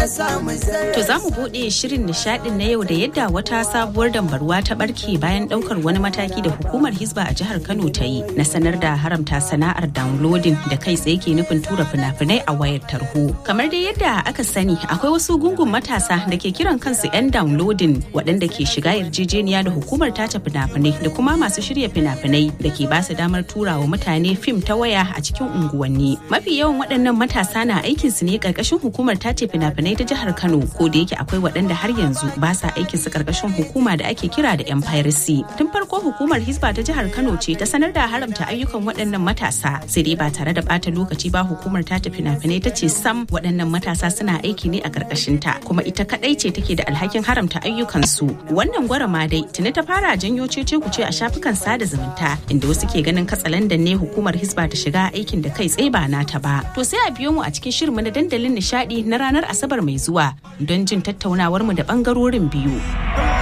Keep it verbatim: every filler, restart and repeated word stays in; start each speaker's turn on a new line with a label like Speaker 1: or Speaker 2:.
Speaker 1: To za mu buɗe shirin nishaɗin na yau da yadda wata sabuwar dambarwa ta barke bayan ɗaukar wani mataki da hukumar Hisba a jihar Kano ta yi na sanar da haramta sana'ar downloading da kai tsaye ke nufin tura fina-finai a wayar tarho. Kamar dai yadda aka sani akwai wasu gungun matasa da ke kiran kansu 'yan downloading waɗanda ke shiga yarjejeniya da hukumar tace fina-finai da kuma masu shirya fina-finai da ke ba su damar turawa mutane fim ta waya a cikin unguwanni. Mafi yawan waɗannan matasa na aikinsu ne ƙarƙashin hukumar tace fina-finai ta jihar Kano, ko da yake akwai waɗanda har yanzu ba sa aikin su karkashin hukuma da ake kira da 'yan piracy. Tun farko hukumar Hisba ta jihar Kano ce ta sanar da haramta ayyukan waɗannan matasa, sai dai ba tare da ɓata lokaci ba hukumar ta fina-finai ta ce sam waɗannan matasa suna aiki ne a karkashin ta, kuma ita kadai ce take da alhakin haramta ayyukan su. Wannan gwarama dai tuni ta fara janyo cece kuce a shafukan sada zumunta, inda wasu ke ganin katsalandan ne hukumar Hisba ta shiga aikin da kai tsaye ba nata ba. To sai a biyo mu a cikin shirin na dandalin nishadi na ranar Asabar mai zuwa don jin tattaunawar mu da bangarorin biyu.